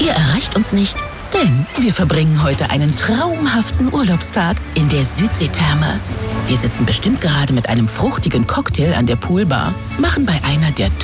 Ihr erreicht uns nicht, denn wir verbringen heute einen traumhaften Urlaubstag in der Südseetherme. Wir sitzen bestimmt gerade mit einem fruchtigen Cocktail an der Poolbar, machen bei einer der